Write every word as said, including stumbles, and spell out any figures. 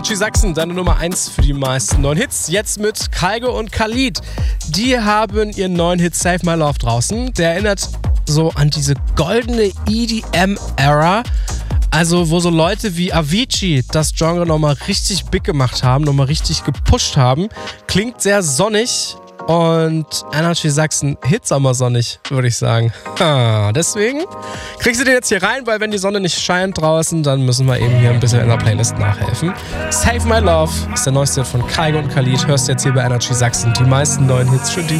Energy Sachsen, deine Nummer eins für die meisten neuen Hits. Jetzt mit Kygo und Khalid. Die haben ihren neuen Hit Save My Love draußen. Der erinnert so an diese goldene E D M-Ära. Also wo so Leute wie Avicii das Genre nochmal richtig big gemacht haben, nochmal richtig gepusht haben. Klingt sehr sonnig und Energy Sachsen Hitsommer sonnig, würde ich sagen. Ha, deswegen kriegst du den jetzt hier rein, weil wenn die Sonne nicht scheint draußen, dann müssen wir eben hier ein bisschen in der Playlist nachhelfen. Save My Love ist der neueste Hit von Kygo und Khalid. Hörst du jetzt hier bei Energy Sachsen die meisten neuen Hits für die.